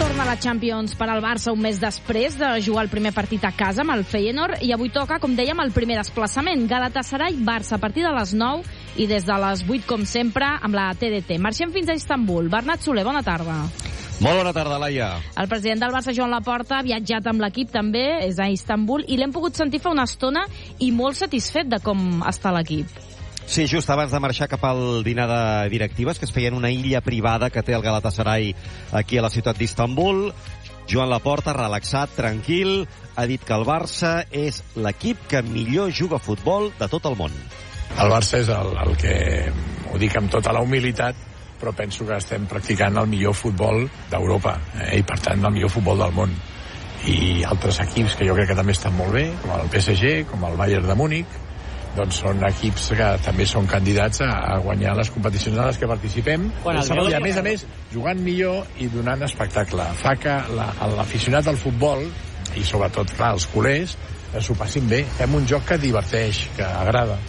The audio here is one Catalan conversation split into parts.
Torna la Champions per al Barça un mes després de jugar el primer partit a casa amb el Feyenoord i avui toca, com dèiem, el primer desplaçament. Galatasaray-Barça a partir de les 9 i des de les 8, com sempre, amb la TDT. Marxem fins a Istanbul. Bernat Soler, bona tarda. Molt bona tarda, Laia. El president del Barça, Joan Laporta, ha viatjat amb l'equip també, és a Istanbul, i l'hem pogut sentir fa una estona i molt satisfet de com està l'equip. Sí, just abans de marxar cap al dinar de directives, que es feia en una illa privada que té el Galatasaray aquí a la ciutat d'Istanbul, Joan Laporta, relaxat, tranquil, ha dit que el Barça és l'equip que millor juga a futbol de tot el món. El Barça és el que, ho dic amb tota la humilitat, però penso que estem practicant el millor futbol d'Europa, i per tant el millor futbol del món. I altres equips que jo crec que també estan molt bé, com el PSG, com el Bayern de Múnich, doncs són equips que també són candidats a guanyar les competicions en les que participem. I a més, jugant millor i donant espectacle. Fa que l'aficionat al futbol, i sobretot, clar, els culers, s'ho passin bé. Fem un joc que diverteix, que agrada.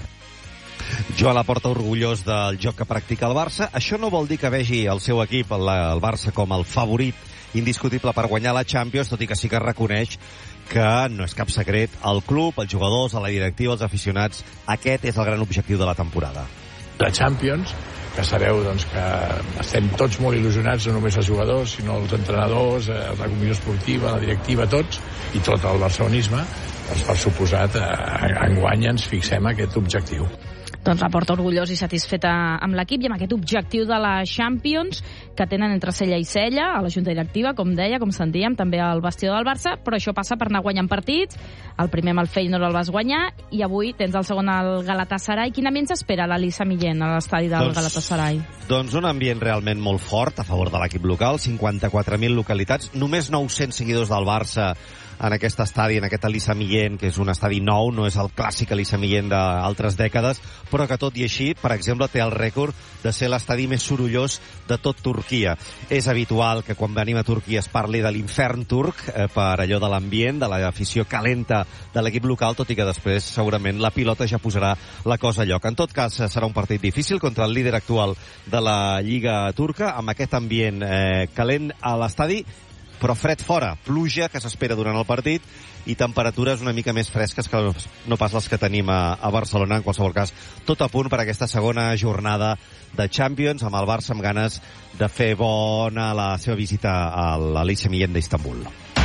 Joan Laporta orgullós del joc que practica el Barça. Això no vol dir que vegi el seu equip, el Barça, com el favorit indiscutible per guanyar la Champions, tot i que sí que reconeix que no és cap secret. El club, els jugadors, la directiva, els aficionats, aquest és el gran objectiu de la temporada. La Champions, que sabeu doncs, que estem tots molt il·lusionats, no només els jugadors, sinó els entrenadors, la comissió esportiva, la directiva, tots, i tot el barcelonisme, doncs per suposat, enguany ens fixem aquest objectiu. Doncs Laporta orgullós i satisfet amb l'equip i amb aquest objectiu de la Champions que tenen entre cella i cella, a la junta directiva, com deia, com sentíem, també al vestidor del Barça, però això passa per anar guanyant partits. El primer amb el Feyenoord el vas guanyar i avui tens el segon al Galatasaray. Quin ambient s'espera a l'Elisa Millén, a l'estadi del Galatasaray? Doncs un ambient realment molt fort a favor de l'equip local, 54.000 localitats, només 900 seguidors del Barça en aquest estadi, en aquest Elisa Millén, que és un estadi nou, no és el clàssic Elisa Millén d'altres dècades, però que tot i així, per exemple, té el rècord de ser l'estadi més sorollós de tot Turquia. És habitual que quan venim a Turquia es parli de l'infern turc, per allò de l'ambient, de l'afició calenta de l'equip local, tot i que després segurament la pilota ja posarà la cosa a lloc. En tot cas, serà un partit difícil contra el líder actual de la Lliga turca, amb aquest ambient calent a l'estadi, però fred fora, pluja que s'espera durant el partit i temperatures una mica més fresques que no pas les que tenim a Barcelona. En qualsevol cas, tot a punt per aquesta segona jornada de Champions, amb el Barça amb ganes de fer bona la seva visita a l'Elisa Millén d'Istanbul.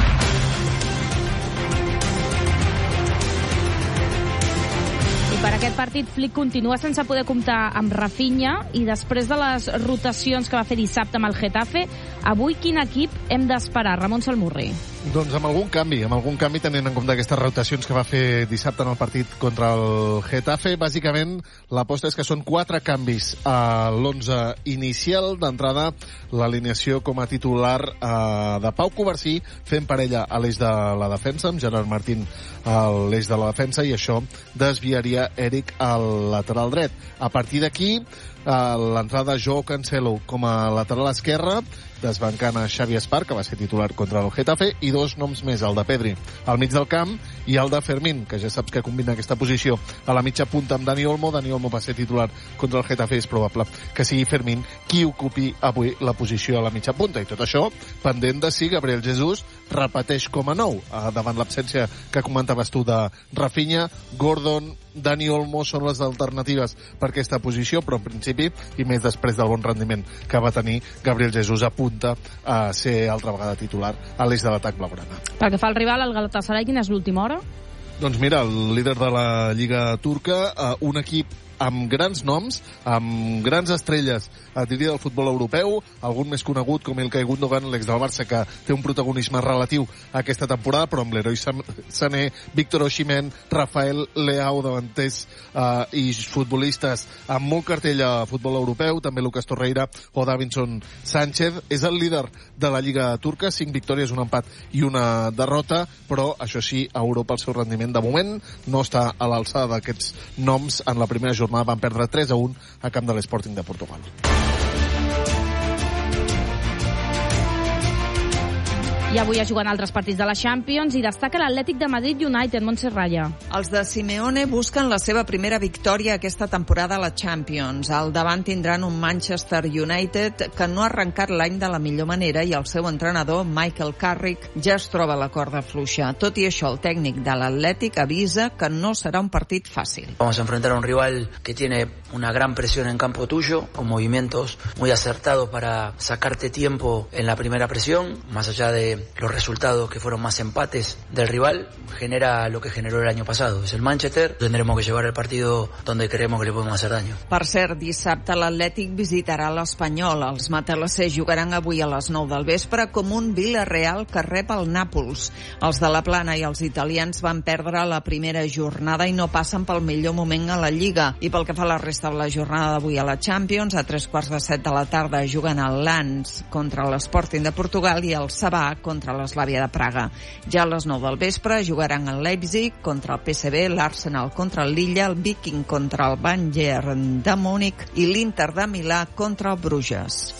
Per aquest partit, Flick continua sense poder comptar amb Rafinha i després de les rotacions que va fer dissabte amb el Getafe, avui quin equip hem d'esperar? Ramon Salmurri. Doncs amb algun canvi tenint en compte aquestes rotacions que va fer dissabte en el partit contra el Getafe. Bàsicament, l'aposta és que són 4 canvis a l'11 inicial. D'entrada, l'alineació com a titular de Pau Covarsí, fent parella a l'eix de la defensa, amb Gerard Martín a l'eix de la defensa, i això desviaria Eric al lateral dret. A partir d'aquí, l'entrada de Joao Cancelo com a lateral esquerre, desbancant a Xavi Espar, que va ser titular contra el Getafe, i 2 noms més, el de Pedri al mig del camp i el de Fermín, que ja saps que combina aquesta posició a la mitja punta amb Dani Olmo. Dani Olmo va ser titular contra el Getafe, és probable que sigui Fermín qui ocupi avui la posició a la mitja punta, i tot això pendent de si Gabriel Jesús repeteix com a nou davant l'absència que comentaves tu de Rafinha. Gordon, Dani Olmo són les alternatives per aquesta posició, però en principi, i més després del bon rendiment que va tenir, Gabriel Jesús apunta a ser altra vegada titular a l'eix de l'atac blaugrana. Pel que fa al rival, el Galatasaray, quina és l'última hora? Doncs mira, el líder de la Lliga turca, un equip amb grans noms, amb grans estrelles, diria, del futbol europeu, algun més conegut com Ilkay Gundogan, l'ex del Barça, que té un protagonisme relatiu aquesta temporada, però amb l'Leroy Sané, Víctor Osimhen, Rafael Leao, davanters i futbolistes amb molt cartell a futbol europeu, també Lucas Torreira o Davinson Sánchez. És el líder de la Lliga turca, 5 victòries, un empat i una derrota, però això sí, a Europa el seu rendiment de moment no està a l'alçada d'aquests noms. En la primera jornada van perdre 3-1 a camp de l'Sporting de Portugal. I avui es juguen altres partits de la Champions i destaca l'Atlètic de Madrid United, Montse Raya. Els de Simeone busquen la seva primera victòria aquesta temporada a la Champions. Al davant tindran un Manchester United que no ha arrencat l'any de la millor manera i el seu entrenador, Michael Carrick, ja es troba a la corda fluixa. Tot i això, el tècnic de l'Atlètic avisa que no serà un partit fàcil. Vamos a enfrentar a un rival que tiene una gran presión en campo tuyo, con movimientos muy acertados para sacarte tiempo en la primera presión, más allá de los resultados que fueron más empates del rival, genera lo que generó el año pasado. Es el Manchester, tendremos que llevar el partido donde creemos que le podemos hacer daño. Per cert, dissabte l'Atlètic visitarà l'Espanyol. Els matalassers jugaran avui a les 9 del vespre com un Villarreal que rep el Nàpols. Els de la Plana i els italians van perdre la primera jornada i no passen pel millor moment a la Lliga. I pel que fa a la resta de la jornada d'avui a la Champions, a 3:15 de la tarda juguen el Lens contra l'Sporting de Portugal i el Sabà contra l'Eslàvia de Praga. Ja a les 9 del vespre jugaran el Leipzig contra el PSV, l'Arsenal contra el Lilla, el Viking contra el Bayern de Múnich i l'Inter de Milà contra el Bruges.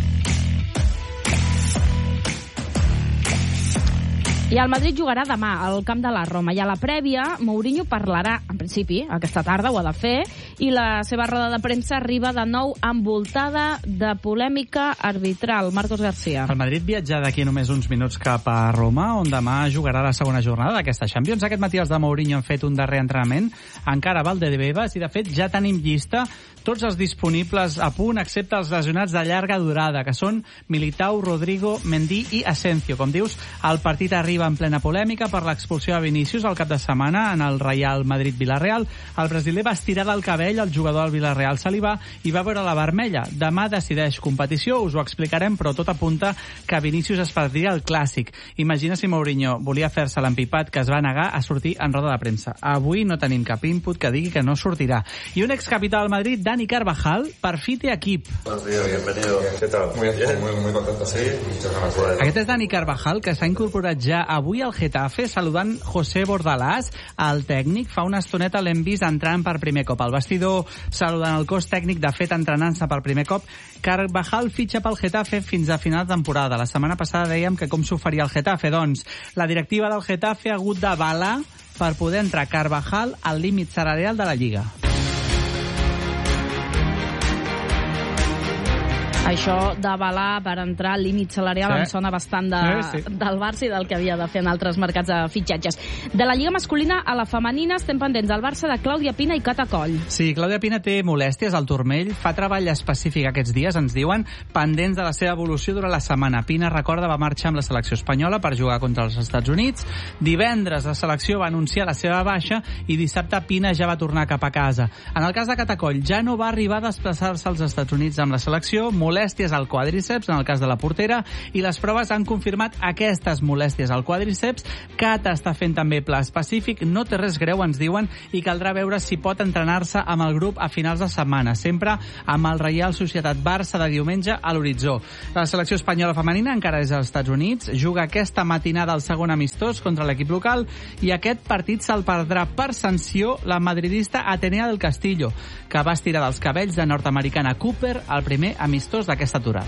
I el Madrid jugarà demà al camp de la Roma. I a la prèvia, Mourinho parlarà, en principi, aquesta tarda ho ha de fer, i la seva roda de premsa arriba de nou envoltada de polèmica arbitral. Marcos García. El Madrid viatja d'aquí només uns minuts cap a Roma, on demà jugarà la segona jornada d'aquesta Champions. Aquest matí els de Mourinho han fet un darrer entrenament, encara Valdebebas, i de fet ja tenim llista tots els disponibles a punt, excepte els lesionats de llarga durada, que són Militao, Rodrigo, Mendy i Asensio. Com dius, el partit arriba en plena polèmica per l'expulsió de Vinícius al cap de setmana en el Real Madrid-Villarreal. El brasiler va estirar del cabell, el jugador del Villarreal se li va i va veure la vermella. Demà decideix competició, us ho explicarem, però tot apunta que Vinícius es perdria el clàssic. Imagina si Mourinho volia fer-se l'empipat que es va negar a sortir en roda de premsa. Avui no tenim cap input que digui que no sortirà. I un excapità del Madrid, Dani Carvajal, per fi té equip. Buenos días, bienvenido. ¿Qué tal? Muy bien, muy contento, sí. Muchas ganas de poder. Aquest és Dani Carvajal, que s'ha incorporat ja avui al Getafe, saludant José Bordalás, el tècnic. Fa una estoneta l'hem vist entrant per primer cop al vestidor, saludant el cos tècnic, de fet entrenant-se per primer cop. Carvajal fitxa pel Getafe fins a final de temporada. La setmana passada dèiem que com s'ho faria el Getafe. Doncs la directiva del Getafe ha hagut d'avalar per poder entrar Carvajal al límit salarial de la Lliga. Això d'avalar per entrar al límit salarial em sona bastant del Barça i del que havia de fer en altres mercats de fitxatges. De la Lliga masculina a la femenina estem pendents del Barça de Clàudia Pina i Cata Coll. Sí, Clàudia Pina té molèsties al turmell, fa treball específic aquests dies, ens diuen, pendents de la seva evolució durant la setmana. Pina, recorda, va marxar amb la selecció espanyola per jugar contra els Estats Units. Divendres la selecció va anunciar la seva baixa i dissabte Pina ja va tornar cap a casa. En el cas de Cata Coll, ja no va arribar a desplaçar-se als Estats Units amb la selecció, molèsties al quàdriceps, en el cas de la portera, i les proves han confirmat aquestes molèsties al quàdriceps. Cata està fent també pla específic, no té res greu, ens diuen, i caldrà veure si pot entrenar-se amb el grup a finals de setmana, sempre amb el Reial Societat Barça de diumenge a l'horitzó. La selecció espanyola femenina encara és als Estats Units, juga aquesta matinada el segon amistós contra l'equip local, i aquest partit se'l perdrà per sanció la madridista Atenea del Castillo, que va estirar dels cabells de nord-americana Cooper al primer amistós d'aquesta aturada.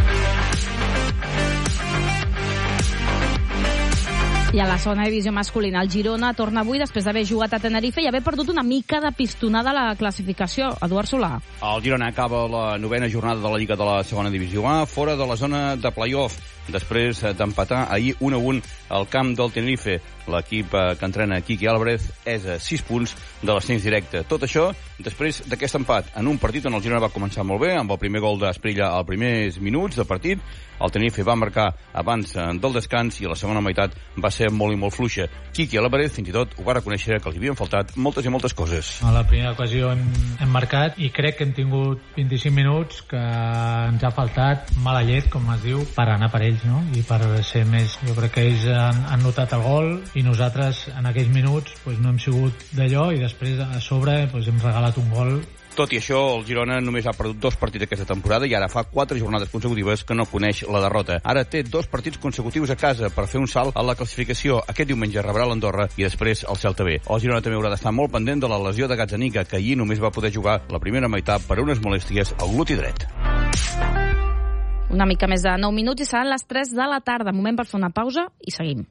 I a la segona divisió masculina, el Girona torna avui després d'haver jugat a Tenerife i haver perdut una mica de pistonada a la classificació. Eduard Solà. El Girona acaba la novena jornada de la Lliga de la segona divisió A, fora de la zona de play-off, després d'empatar ahir 1-1 al camp del Tenerife. L'equip que entrena Quique Álvarez és a 6 punts de l'ascens directe. Tot això després d'aquest empat en un partit on el Girona va començar molt bé, amb el primer gol d'Esprilla als primers minuts de partit. El Tenerife va marcar abans del descans i a la segona meitat va ser molt i molt fluixa. Quique Álvarez fins i tot ho va reconèixer que li havien faltat moltes i moltes coses. A la primera ocasió hem marcat i crec que hem tingut 25 minuts que ens ha faltat mala llet, com es diu, per anar per ells, no? I per ser més... Jo crec que ells han notat el gol i nosaltres en aquells minuts no hem sigut d'allò i després a sobre hem regalat un gol. Tot i això, el Girona només ha perdut 2 partits aquesta temporada i ara fa 4 jornades consecutives que no coneix la derrota. Ara té 2 partits consecutius a casa per fer un salt a la classificació. Aquest diumenge rebrà l'Andorra i després el Celta B. El Girona també haurà d'estar molt pendent de la lesió de Gazzaniga, que ahir només va poder jugar la primera meitat per unes molèsties al gluti dret. Una mica més de 9 minuts i seran les 3 de la tarda. Moment per fer una pausa i seguim.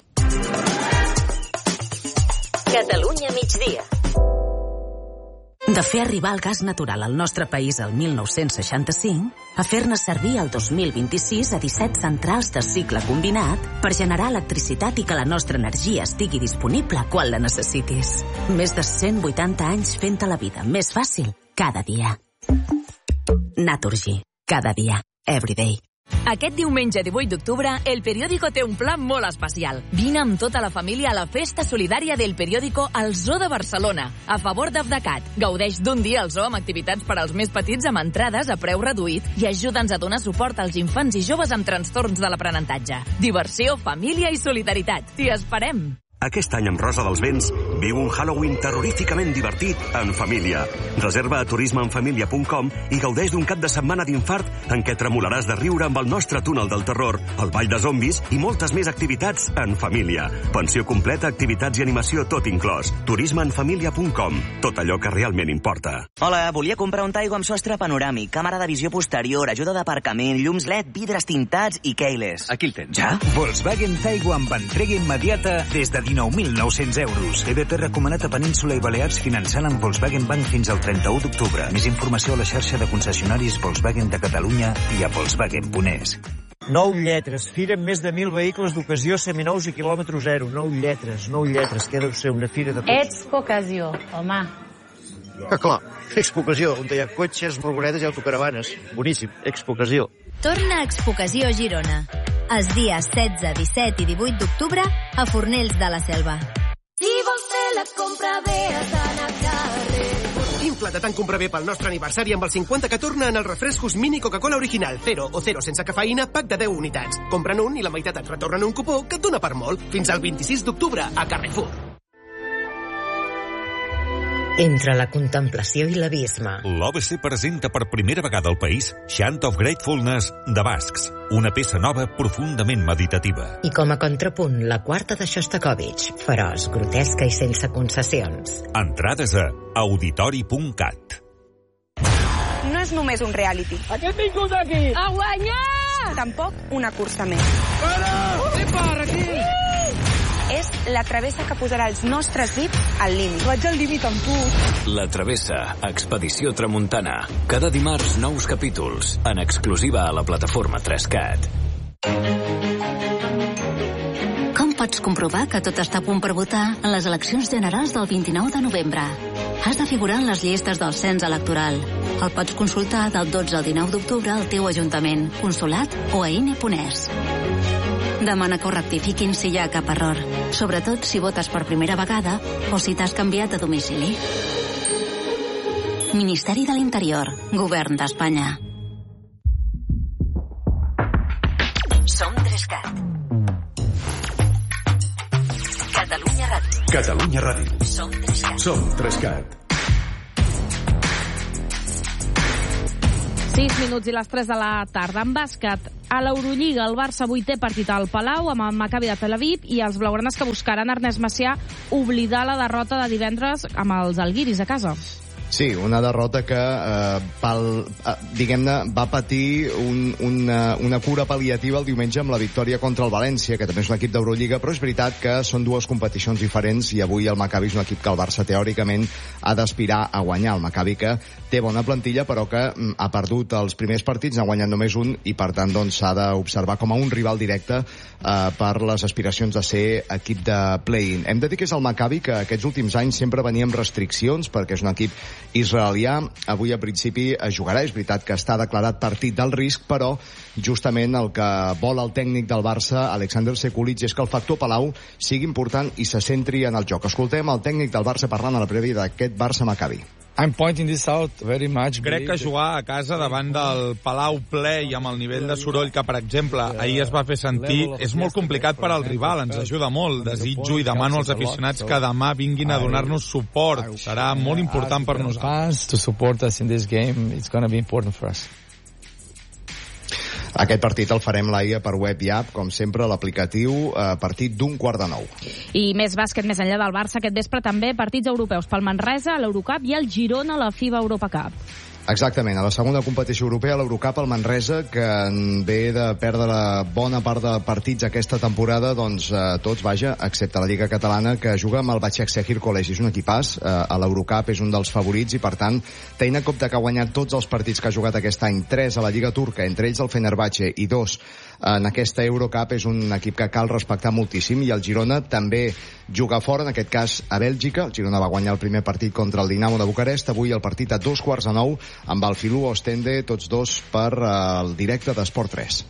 Catalunya migdia. De fer arribar el gas natural al nostre país el 1965 a fer-ne servir el 2026 a 17 centrals de cicle combinat per generar electricitat i que la nostra energia estigui disponible quan la necessitis. Més de 180 anys fent-te la vida més fàcil cada dia. Naturgy. Cada dia. Everyday. Aquest diumenge 18 d'octubre, El Periódico té un pla molt especial. Vine amb tota la família a la Festa Solidària del Periódico al Zoo de Barcelona, a favor d'Abdecat. Gaudeix d'un dia al zoo amb activitats per als més petits amb entrades a preu reduït i ajuda'ns a donar suport als infants i joves amb trastorns de l'aprenentatge. Diversió, família i solidaritat. T'hi esperem! Aquest any amb Rosa dels Vents viu un Halloween terroríficament divertit en família. Reserva a turismeenfamilia.com i gaudeix d'un cap de setmana d'infart en què tremolaràs de riure amb el nostre túnel del terror, el ball de zombis i moltes més activitats en família. Pensió completa, activitats i animació tot inclòs. turismeenfamilia.com. Tot allò que realment importa. Hola, volia comprar un Taigo amb sostre panoràmic, càmera de visió posterior, ajuda d'aparcament, llums LED, vidres tintats i keyless. Aquí el tens. Ja? Volkswagen Taigo amb entrega immediata des de 19.900 euros. EBP recomanat a Península i Balears finançant amb Volkswagen Bank fins al 31 d'octubre. Més informació a la xarxa de concessionaris Volkswagen de Catalunya i a Volkswagen.es. 9 lletres. Fira amb més de 1.000 vehicles d'ocasió seminous i quilòmetre zero. 9 lletres. Que deu ser una fira de... Expo Ocasió, home. Clar, Expo Ocasió, on hi ha cotxes, furgonetes i autocaravanes. Boníssim, Expo Ocasió. Torna a Expo Ocasió Girona. Els dies 16, 17 i 18 d'octubre a Fornells de la Selva. Si vols fer la compra bé, has d'anar a carrer. Infla't tant compra bé pel nostre aniversari amb el 50 que torna en els refrescos mini Coca-Cola original, 0 o 0 sense cafeïna, pack de 10 unitats. Compra'n un i la meitat et retornen un cupó que et dona per molt. Fins al 26 d'octubre a Carrefour. Entre la contemplació i l'abisme. L'OBC presenta per primera vegada al país Chant of Gratefulness de Bascs, una peça nova profundament meditativa. I com a contrapunt, la quarta de Shostakovich, feroç, grotesca i sense concessions. Entrades a auditori.cat. No és només un reality. A què hem vingut aquí? A guanyar! Tampoc una cursa més. Para! Epa, Raquel! És la travessa que posarà els nostres vips al límit. Vaig al límit amb tu. La Travessa, Expedició Tramuntana. Cada dimarts, nous capítols, en exclusiva a la plataforma 3CAT. Com pots comprovar que tot està a punt per votar en les eleccions generals del 29 de novembre? Has de figurar en les llistes del cens electoral. El pots consultar del 12 al 19 d'octubre al teu ajuntament, consolat o a INE.es. Demana que ho rectifiquin si hi ha cap error, sobretot si votes per primera vegada o si t'has canviat de domicili. Ministeri de l'Interior, Govern d'Espanya. Som 3CAT. Catalunya Ràdio. Catalunya Ràdio. Som 3CAT. Som 3CAT. 6 minuts i les 3 de la tarda. En bàsquet, a l'Eurolliga, el Barça avui té partit al Palau amb el Maccabi de Tel Aviv i els blaugranes que buscaran Ernest Macià oblidar la derrota de divendres amb els alguiris a casa. Sí, una derrota que diguem-ne, va patir una cura pal·liativa el diumenge amb la victòria contra el València, que també és un equip d'Eurolliga, però és veritat que són dues competicions diferents i avui el Maccabi és un equip que el Barça teòricament ha d'aspirar a guanyar. El Maccabi que té bona plantilla però que ha perdut els primers partits, n'ha guanyat només un i per tant doncs s'ha d'observar com a un rival directe per les aspiracions de ser equip de play-in. Hem de dir que és el Maccabi que aquests últims anys sempre venia amb restriccions perquè és un equip israelià. Avui a principi jugarà, és veritat que està declarat partit del risc, però justament el que vol el tècnic del Barça, Alexander Sekulic, és que el factor Palau sigui important i se centri en el joc. Escoltem el tècnic del Barça parlant a la prèvia d'aquest Barça-Maccabi. Crec que jugar a casa davant del Palau ple i amb el nivell de soroll que, per exemple, ahir es va fer sentir, és molt complicat per al rival, ens ajuda molt. Desitjo i demano als aficionats que demà vinguin a donar-nos suport. Serà molt important per nosaltres. Aquest partit el farem, Laia, per web i app, com sempre, l'aplicatiu, partit d'8:45. I més bàsquet més enllà del Barça, aquest vespre també partits europeus pel Manresa, l'Eurocup i el Girona a la FIBA Europa Cup. Exactament, a la segona competició europea, l'Eurocup, el Manresa, que ve de perdre la bona part de partits aquesta temporada, doncs tots, vaja, excepte la Lliga Catalana, que juga amb el Başakşehir College. És un equipàs, a l'Eurocup és un dels favorits i, per tant, tenint en compte que ha guanyat tots els partits que ha jugat aquest any, 3 a la Lliga Turca, entre ells el Fenerbahçe, i 2 en aquesta Eurocup, és un equip que cal respectar moltíssim, i el Girona també juga fora, en aquest cas a Bèlgica. El Girona va guanyar el primer partit contra el Dinamo de Bucarest, avui el partit a 8:45 amb el Filú Ostende, tots dos per el directe d'Esport 3.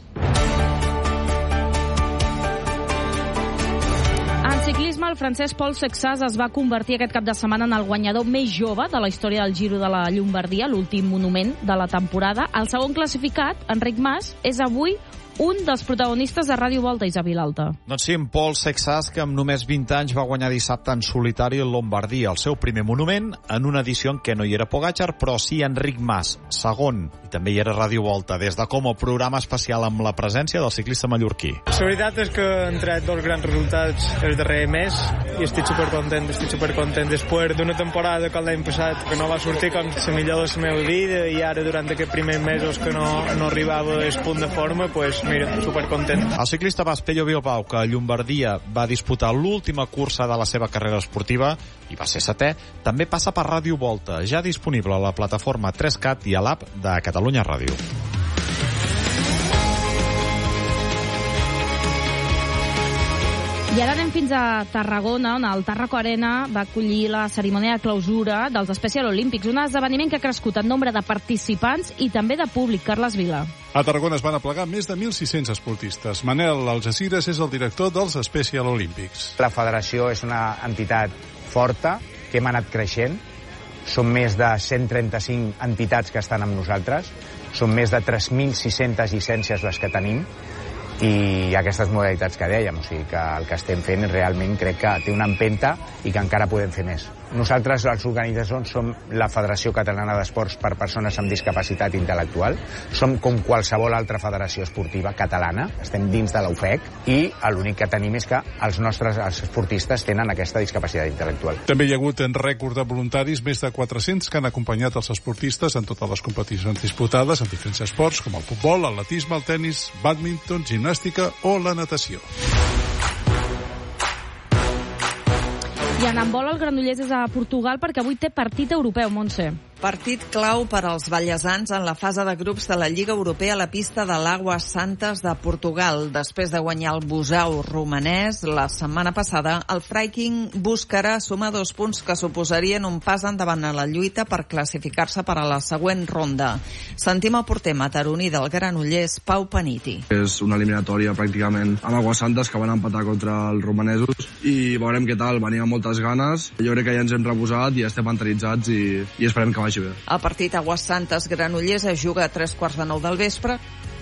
En ciclisme, el francès Paul Sexas es va convertir aquest cap de setmana en el guanyador més jove de la història del Giro de la Llombardia, l'últim monument de la temporada. El segon classificat, Enric Mas, és avui un dels protagonistes de Ràdio Volta, Isabel Vilalta. Doncs sí, en Paul Sexas, que amb només 20 anys va guanyar dissabte en solitari el Lombardia, el seu primer monument, en una edició en què no hi era Pogačar, però sí Enric Mas, segon, i també hi era Ràdio Volta, des de Como, programa especial amb la presència del ciclista mallorquí. La veritat és que han tret dos grans resultats el darrer mes i estic supercontent. Després d'una temporada com l'any passat, que no va sortir com la millor de la meva vida, i ara durant aquests primers mesos que no arribava al punt de forma, pues mira, supercontent. El ciclista basc Pello Bilbao, que a Llombardia va disputar l'última cursa de la seva carrera esportiva i va ser setè, també passa per Ràdio Volta, ja disponible a la plataforma 3CAT i a l'app de Catalunya Ràdio. I ara anem fins a Tarragona, on el Tarraco Arena va acollir la cerimònia de clausura dels Special Olímpics, un esdeveniment que ha crescut en nombre de participants i també de públic. Carles Vila. A Tarragona es van aplegar més de 1.600 esportistes. Manel Algeciras és el director dels Special Olímpics. La federació és una entitat forta, que hem anat creixent. Són més de 135 entitats que estan amb nosaltres. Són més de 3.600 llicències les que tenim. I aquestes modalitats que dèiem, o sigui que el que estem fent realment crec que té una empenta i que encara podem fer més. Nosaltres, els organitzadors, som la Federació Catalana d'Esports per Persones amb Discapacitat Intel·lectual. Som com qualsevol altra federació esportiva catalana, estem dins de l'UFEC, i l'únic que tenim és que els nostres esportistes tenen aquesta discapacitat intel·lectual. També hi ha hagut en rècord de voluntaris més de 400 que han acompanyat els esportistes en totes les competicions disputades en diferents esports, com el futbol, l'atletisme, el tennis, bàdminton, gimnàstica o la natació. I en handbol el Granollers és a Portugal perquè avui té partit europeu, Montse. Partit clau per als ballesans en la fase de grups de la Lliga Europea a la pista de l'Aguas Santas de Portugal. Després de guanyar el Busau romanès la setmana passada, el Freiking buscarà sumar 2 punts que suposarien un pas endavant a la lluita per classificar-se per a la següent ronda. Sentim el porter mataroní del Granollers, Pau Paniti. És una eliminatòria pràcticament amb Aguas Santas, que van empatar contra els romanesos, i veurem què tal. Venia amb moltes ganes. Jo crec que ja ens hem reposat i estem mentalitzats i esperem que vagi bé. El partit Aguas Santas Granollers es juga a 3:45 del vespre.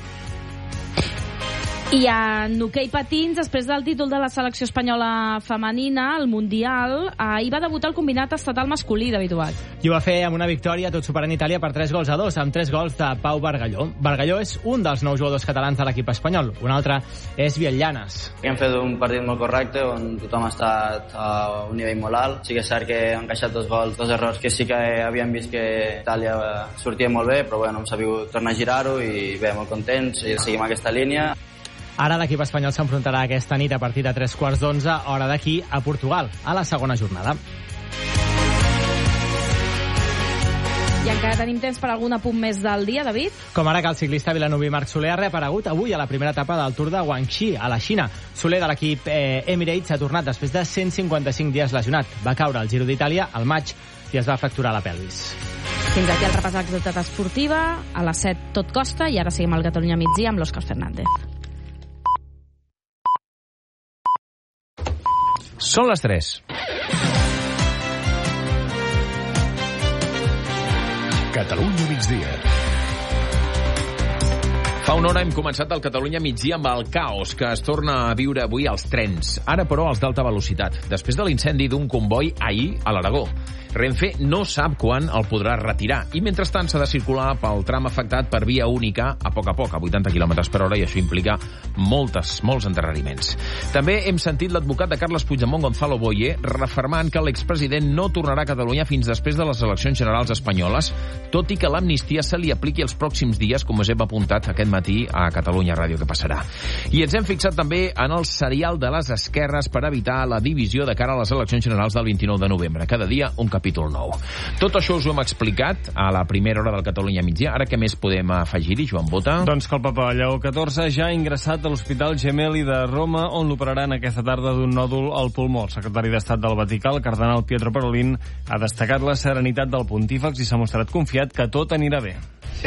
I en hoquei patins, després del títol de la selecció espanyola femenina, el Mundial, ahir va debutar el combinat estatal masculí, David Ubach. I ho va fer amb una victòria tot superant Itàlia per 3-2, amb 3 gols de Pau Bargalló. Bargalló és un dels 9 jugadors catalans de l'equip espanyol. Un altre és Biel-Llanes. Hem fet un partit molt correcte, on tothom ha estat a un nivell molt alt. Sí que és cert que han encaixat 2 gols, 2 errors que sí que havíem vist que Itàlia sortia molt bé, però bueno, hem sabut tornar a girar-ho i bé, molt contents, i seguim aquesta línia. Ara l'equip espanyol s'enfrontarà aquesta nit a partir de 3:15, hora d'aquí, a Portugal, a la segona jornada. I encara tenim temps per algun apunt més del dia, David? Com ara que el ciclista vilanoví Marc Soler ha reaparegut avui a la primera etapa del Tour de Guangxi, a la Xina. Soler, de l'equip Emirates, ha tornat després de 155 dies lesionat. Va caure al Giro d'Itàlia al maig i es va fracturar la pelvis. Fins aquí el repàs de l'actualitat esportiva. A les 7 tot costa i ara seguim al Catalunya migdia amb l'Òscar Fernández. Són les 3. Catalunya migdia. Fa una hora hem començat el Catalunya migdia amb el caos que es torna a viure avui als trens. Ara, però, els d'alta velocitat. Després de l'incendi d'un comboi ahir a l'Aragó. Renfe no sap quan el podrà retirar i, mentrestant, s'ha de circular pel tram afectat per via única a poc, a 80 km per hora, i això implica molts endarreriments. També hem sentit l'advocat de Carles Puigdemont, Gonzalo Boye, refermant que l'expresident no tornarà a Catalunya fins després de les eleccions generals espanyoles, tot i que l'amnistia se li apliqui els pròxims dies, com us hem apuntat aquest matí a Catalunya Ràdio, que passarà. I ens hem fixat també en el serial de les esquerres per evitar la divisió de cara a les eleccions generals del 29 de novembre. Cada dia un capítol nou. Tot això us ho hem explicat a la primera hora del Catalunya migdia. Ara què més podem afegir-hi, Joan Bota? Doncs que el papa Lleó XIV ja ha ingressat a l'Hospital Gemelli de Roma, on l'operaran aquesta tarda d'un nòdul al pulmó. El secretari d'Estat del Vaticà, el cardenal Pietro Parolin, ha destacat la serenitat del pontífex i s'ha mostrat confiat que tot anirà bé.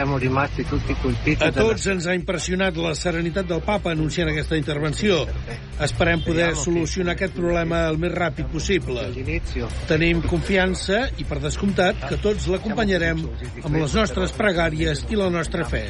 A tots ens ha impressionat la serenitat del papa anunciant aquesta intervenció. Esperem poder solucionar aquest problema el més ràpid possible. Tenim confiança i, per descomptat, que tots l'acompanyarem amb les nostres pregàries i la nostra fe.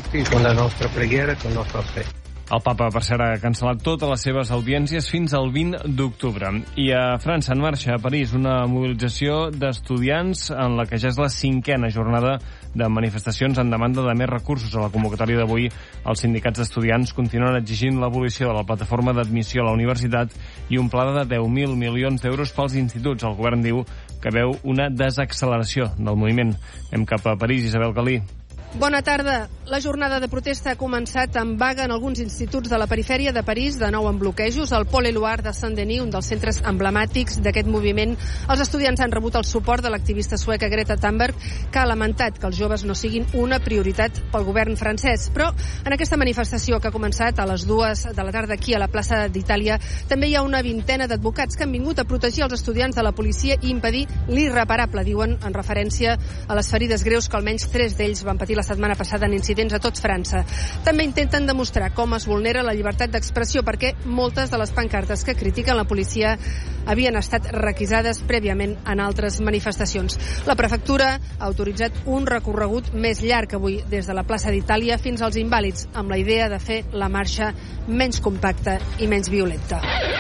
El papa, per cert, ha cancel·lat totes les seves audiències fins al 20 d'octubre. I a França, en marxa a París, una mobilització d'estudiants en la que ja és la 5a jornada de manifestacions en demanda de més recursos. A la convocatòria d'avui, els sindicats d'estudiants continuen exigint l'abolició de la plataforma d'admissió a la universitat i un pla de 10.000 milions d'euros pels instituts. El govern diu que veu una desacceleració del moviment. Anem cap a París, Isabel Galí. Bona tarda. La jornada de protesta ha començat amb vaga en alguns instituts de la perifèria de París, de nou amb bloquejos. Al Pôle Éluard de Saint-Denis, un dels centres emblemàtics d'aquest moviment, els estudiants han rebut el suport de l'activista sueca Greta Thunberg, que ha lamentat que els joves no siguin una prioritat pel govern francès. Però en aquesta manifestació que ha començat a les 2 de la tarda aquí a la plaça d'Itàlia, també hi ha una vintena d'advocats que han vingut a protegir els estudiants de la policia i impedir l'irreparable, diuen, en referència a les ferides greus que almenys 3 d'ells van patir la setmana passada en incidents a tot França. També intenten demostrar com es vulnera la llibertat d'expressió, perquè moltes de les pancartes que critiquen la policia havien estat requisades prèviament en altres manifestacions. La prefectura ha autoritzat un recorregut més llarg avui des de la plaça d'Itàlia fins als Invàlids, amb la idea de fer la marxa menys compacta i menys violenta.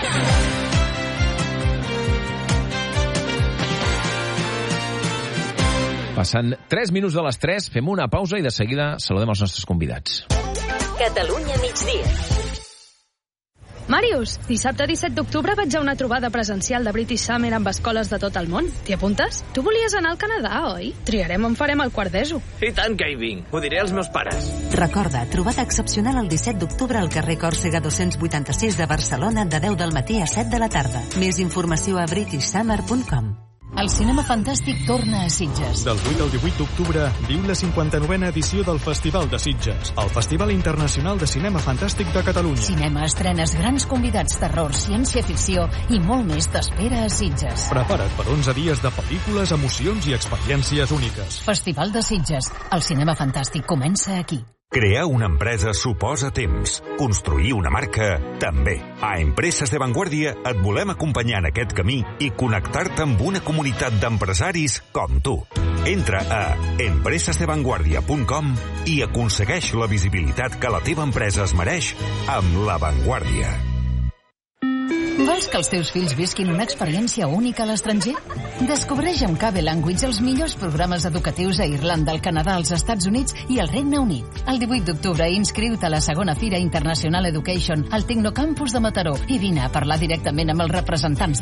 Passant 3 minuts de les 3, fem una pausa i de seguida saludem els nostres convidats. Catalunya migdia. Màrius, dissabte 17 d'octubre vaig a una trobada presencial de British Summer amb escoles de tot el món. T'hi apuntes? Tu volies anar al Canadà, oi? Triarem on farem el quart d'ESO. I tant que hi vinc. Ho diré als meus pares. Recorda, trobada excepcional el 17 d'octubre al carrer Còrsega 286 de Barcelona de 10 del matí a 7 de la tarda. Més informació a britishsummer.com. El cinema fantàstic torna a Sitges. Del 8 al 18 d'octubre viu la 59a edició del Festival de Sitges, el Festival Internacional de Cinema Fantàstic de Catalunya. Cinema, estrenes, grans convidats, terror, ciència-ficció i molt més t'espera a Sitges. Prepara't per 11 dies de pel·lícules, emocions i experiències úniques. Festival de Sitges. El cinema fantàstic comença aquí. Crear una empresa suposa temps. Construir una marca, també. A Empreses de Vanguardia et volem acompanyar en aquest camí i connectar-te amb una comunitat d'empresaris com tu. Entra a empresasdevanguardia.com i aconsegueix la visibilitat que la teva empresa es mereix amb La Vanguardia. Vols que els teus fills visquin una experiència única a l'estranger? Descobreix amb KB Language els millors programes educatius a Irlanda, al Canadà, als Estats Units i al Regne Unit. El 18 d'octubre inscriu-te a la segona Fira International Education al Tecnocampus de Mataró i vine a parlar directament amb els representants